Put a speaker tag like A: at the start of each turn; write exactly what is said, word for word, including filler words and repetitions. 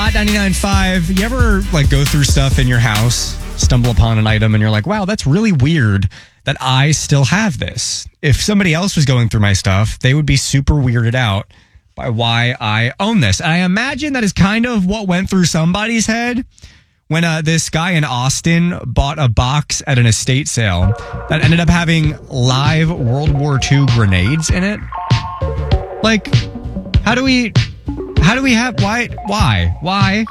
A: Hot ninety-nine point five. You ever like go through stuff in your house, stumble upon an item, and you're like, wow, that's really weird that I still have this. If somebody else was going through my stuff, they would be super weirded out by why I own this. And I imagine that is kind of what went through somebody's head when uh, this guy in Austin bought a box at an estate sale that ended up having live World War Two grenades in it. Like, how do we, how do we have, why, why, why?